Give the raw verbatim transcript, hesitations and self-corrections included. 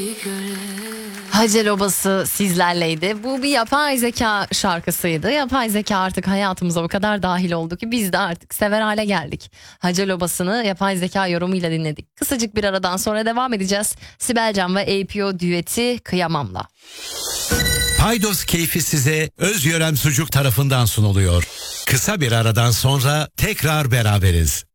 Hacel Obası sizlerleydi. Bu bir yapay zeka şarkısıydı. Yapay zeka artık hayatımıza o kadar dahil oldu ki biz de artık sever hale geldik. Hacel Obası'nı yapay zeka yorumuyla dinledik. Kısacık bir aradan sonra devam edeceğiz. Sibel Can ve A P O düeti Kıyamam'la. Paydos keyfi size Özyörem Sucuk tarafından sunuluyor. Kısa bir aradan sonra tekrar beraberiz.